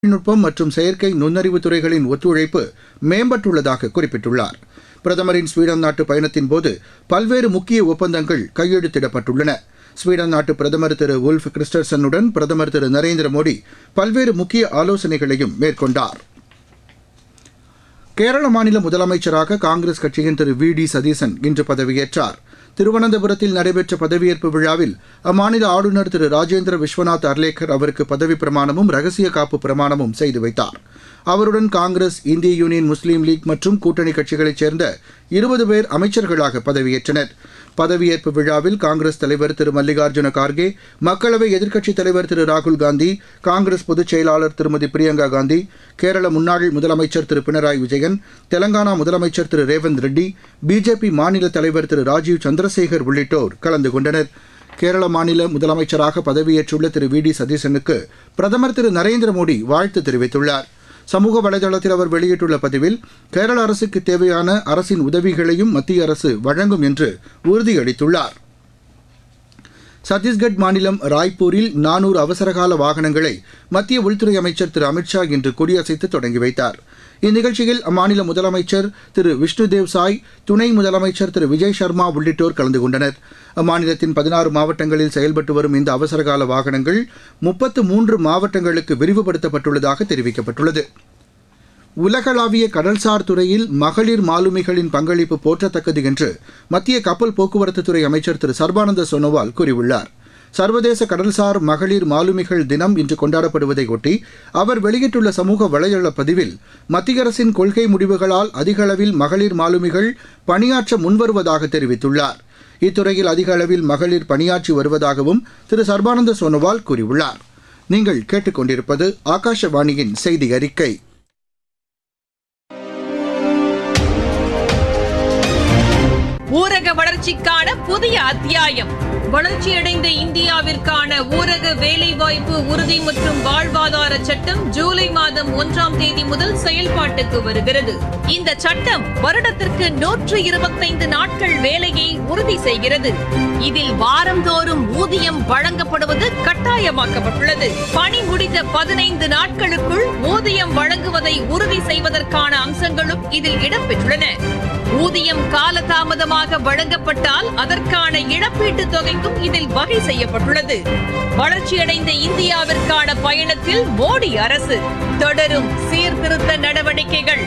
தொழில்நுட்பம் மற்றும் செயற்கை நுண்ணறிவு துறைகளின் ஒத்துழைப்பு மேம்பட்டுள்ளதாக குறிப்பிட்டுள்ளார். பிரதமரின் ஸ்வீடன் நாட்டு பயணத்தின்போது பல்வேறு முக்கிய ஒப்பந்தங்கள் கையெழுத்திடப்பட்டுள்ளன. ஸ்வீடன் நாட்டு பிரதமர் திரு உல்ஃப் கிறிஸ்டர்சனுடன் பிரதமர் திரு நரேந்திர மோடி பல்வேறு முக்கிய ஆலோசனைகளையும் மேற்கொண்டார். கேரள மாநில முதலமைச்சராக காங்கிரஸ் கட்சியின் திரு வி.டி. சதீசன் இன்று பதவியேற்றார். திருவனந்தபுரத்தில் நடைபெற்ற பதவியேற்பு விழாவில் அம்மாநில ஆளுநர் திரு ராஜேந்திர விஸ்வநாத் அர்லேக்கர் அவருக்கு பதவிப் பிரமாணமும் ரகசிய காப்பு பிரமாணமும் செய்து வைத்தார். அவருடன் காங்கிரஸ், இந்திய யூனியன் முஸ்லீம் லீக் மற்றும் கூட்டணி கட்சிகளைச் சேர்ந்த 20 பேர் அமைச்சர்களாக பதவியேற்றனர். பதவியேற்பு விழாவில் காங்கிரஸ் தலைவர் திரு மல்லிகார்ஜுன கார்கே, மக்களவை எதிர்க்கட்சித் தலைவர் திரு ராகுல்காந்தி, காங்கிரஸ் பொதுச் செயலாளர் திருமதி பிரியங்கா காந்தி, கேரள முன்னாள் முதலமைச்சர் திரு பினராயி விஜயன், தெலங்கானா முதலமைச்சர் திரு ரேவந்த் ரெட்டி, பிஜேபி மாநில தலைவர் திரு ராஜீவ் சந்திரசேகர் உள்ளிட்டோர் கலந்து கொண்டனர். கேரள மாநில முதலமைச்சராக பதவியேற்றுள்ள திரு வி.டி. சதீசனுக்கு பிரதமர் திரு நரேந்திர மோடி வாழ்த்து தெரிவித்துள்ளார். சமூக வலைதளத்தில் அவர் வெளியிட்டுள்ள பதிவில், கேரள அரசுக்கு தேவையான அரசின் உதவிகளையும் மத்திய அரசு வழங்கும் என்று உறுதியளித்துள்ளார். சத்தீஸ்கட் மாநிலம் ராய்ப்பூரில் 400 அவசரகால வாகனங்களை மத்திய உள்துறை அமைச்சர் திரு அமித்ஷா இன்று கொடியசைத்து தொடங்கி வைத்தார். இந்நிகழ்ச்சியில் அம்மாநில முதலமைச்சர் திரு விஷ்ணுதேவ் சாய், துணை முதலமைச்சர் திரு விஜய் சர்மா உள்ளிட்டோர் கலந்து கொண்டனர். அம்மாநிலத்தின் 16 மாவட்டங்களில் செயல்பட்டு வரும் இந்த அவசரகால வாகனங்கள் 33 மாவட்டங்களுக்கு விரிவுபடுத்தப்பட்டுள்ளதாக தெரிவிக்கப்பட்டுள்ளது. உலகளாவிய கடல்சார் துறையில் மகளிர் மாலுமிகளின் பங்களிப்பு போற்றத்தக்கது என்று மத்திய கப்பல் போக்குவரத்துத்துறை அமைச்சர் திரு சர்பானந்த சோனோவால் கூறியுள்ளார். சர்வதேச கடல்சார் மகளிர் மாலுமிகள் தினம் இன்று கொண்டாடப்படுவதை ஒட்டி அவர் வெளியிட்டுள்ள சமூக வலைதள பதிவில், மத்திய அரசின் கொள்கை முடிவுகளால் அதிக அளவில் மகளிர் மாலுமிகள் பணியாற்ற முன்வருவதாக தெரிவித்துள்ளார். இத்துறையில் அதிக அளவில் மகளிர் பணியாற்றி வருவதாகவும் திரு சர்பானந்த சோனோவால் கூறியுள்ளார். நீங்கள் கேட்டுக்கொண்டிருப்பது ஆகாஷவாணியின் செய்தி அறிக்கை. ஊரக வளர்ச்சிக்கான புதிய அத்தியாயம். வளர்ச்சியடைந்த இந்தியாவிற்கான ஊரக வேலைவாய்ப்பு உறுதி மற்றும் வாழ்வாதார சட்டம் ஜூலை மாதம் 1ஆம் தேதி முதல் செயல்பாட்டுக்கு வருகிறது. இந்த சட்டம் வருடத்திற்கு 125 நாட்கள் வேலையை உறுதி செய்கிறது. இதில் வாரந்தோறும் ஊதியம் வழங்கப்படுவது கட்டாயமாக்கப்பட்டுள்ளது. பணி முடிந்த 15 நாட்களுக்குள் ஊதியம் வழங்குவதை உறுதி செய்வதற்கான அம்சங்களும் இதில் இடம்பெற்றுள்ளன. ஊதியம் காலதாமதமாக வழங்கப்பட்டால் அதற்கான இழப்பீட்டுத் தொகைக்கும் இதில் வகை செய்யப்பட்டுள்ளது. வளர்ச்சியடைந்த இந்தியாவிற்கான பயணத்தில் மோடி அரசு தொடரும் சீர்திருத்த நடவடிக்கைகள்.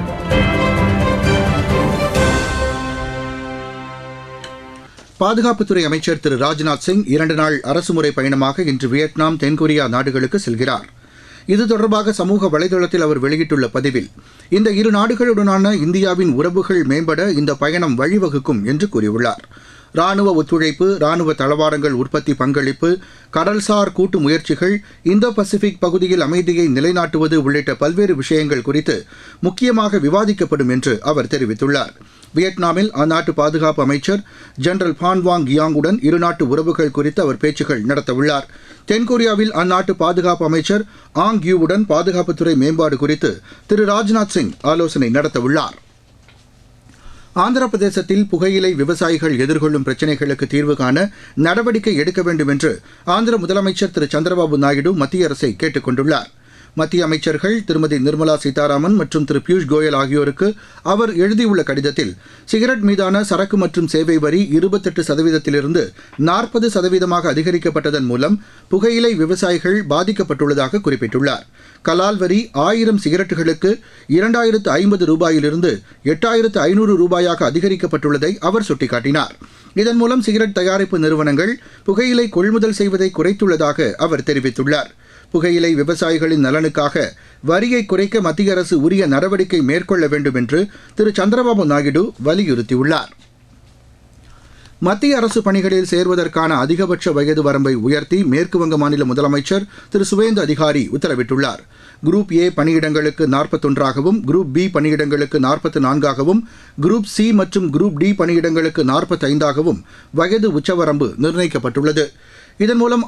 பாதுகாப்புத்துறை அமைச்சர் திரு ராஜ்நாத் சிங் 2 நாள் அரசுமுறை பயணமாக இன்று வியட்நாம், தென்கொரியா நாடுகளுக்கு செல்கிறார். இது தொடர்பாக சமூக வலைதளத்தில் அவர் வெளியிட்டுள்ள பதிவில், இந்த 2 நாடுகளுடனான இந்தியாவின் உறவுகள் மேம்பட இந்த பயணம் வழிவகுக்கும் என்று கூறியுள்ளார். ராணுவ ஒத்துழைப்பு, ராணுவ தளவாடங்கள் உற்பத்தி பங்களிப்பு, கடல்சார் கூட்டு முயற்சிகள், இந்தோ பசிபிக் பகுதியில் அமைதியை நிலைநாட்டுவது உள்ளிட்ட பல்வேறு விஷயங்கள் குறித்து முக்கியமாக விவாதிக்கப்படும் என்று அவர் தெரிவித்துள்ளார். வியட்நாமில் அந்நாட்டு பாதுகாப்பு அமைச்சர் ஜெனரல் பான் வாங் கியாங்குடன் இருநாட்டு உறவுகள் குறித்து அவர் பேச்சுக்கள் நடத்தவுள்ளார். தென்கொரியாவில் அந்நாட்டு பாதுகாப்பு அமைச்சர் ஆங் யூவுடன் பாதுகாப்புத்துறை மேம்பாடு குறித்து திரு ராஜ்நாத் சிங் ஆலோசனை நடத்தவுள்ளார். ஆந்திர பிரதேசத்தில் புகையிலை விவசாயிகள் எதிர்கொள்ளும் பிரச்சினைகளுக்கு தீர்வு காண நடவடிக்கை எடுக்க வேண்டும் என்று ஆந்திர முதலமைச்சர் திரு சந்திரபாபு நாயுடு மத்திய அரசை கேட்டுக் கொண்டுள்ளார். மத்திய அமைச்சர்கள் திருமதி நிர்மலா சீதாராமன் மற்றும் திரு பியூஷ் கோயல் ஆகியோருக்கு அவர் எழுதியுள்ள கடிதத்தில், சிகரெட் மீதான சரக்கு மற்றும் சேவை வரி 28%இலிருந்து 40% அதிகரிக்கப்பட்டதன் மூலம் புகையிலை விவசாயிகள் பாதிக்கப்பட்டுள்ளதாக குறிப்பிட்டுள்ளார். கலால் வரி 1000 சிகரெட்டுகளுக்கு 2050 ரூபாயிலிருந்து 8500 ரூபாயாக அதிகரிக்கப்பட்டுள்ளதை அவர் சுட்டிக்காட்டினார். இதன் மூலம் சிகரெட் தயாரிப்பு நிறுவனங்கள் புகையிலை கொள்முதல் செய்வதை குறைத்துள்ளதாக அவர் தெரிவித்துள்ளார். புகையிலை விவசாயிகளின் நலனுக்காக வரியை குறைக்க மத்திய அரசு உரிய நடவடிக்கை மேற்கொள்ள வேண்டும் என்று திரு சந்திரபாபு நாயுடு வலியுறுத்தியுள்ளார். மத்திய அரசு பணிகளில் சேர்வதற்கான அதிகபட்ச வயது வரம்பை உயர்த்தி மேற்குவங்க மாநில முதலமைச்சர் திரு சுவேந்து அதிகாரி உத்தரவிட்டுள்ளார். குரூப் ஏ பணியிடங்களுக்கு 41ஆகவும், குரூப் பி பணியிடங்களுக்கு 44ஆகவும், குரூப் சி மற்றும் குரூப் டி பணியிடங்களுக்கு 45ஆகவும் வயது உச்சவரம்பு நிர்ணயிக்கப்பட்டுள்ளது. இதன் மூலம்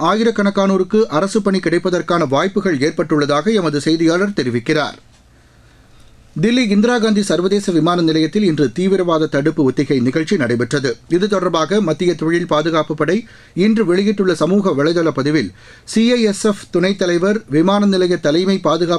தில்லி இந்திரா காந்தி சர்வதேச விமான நிலையத்தில் இன்று தீவிரவாத தடுப்பு ஒத்திகை நிகழ்ச்சி நடைபெற்றது. இது தொடர்பாக மத்திய தொழில் பாதுகாப்பு படை இன்று வெளியிட்டுள்ள சமூக வலைதள பதிவில், CISF துணைத் தலைவர், விமான நிலைய தலைமை பாதுகாப்பு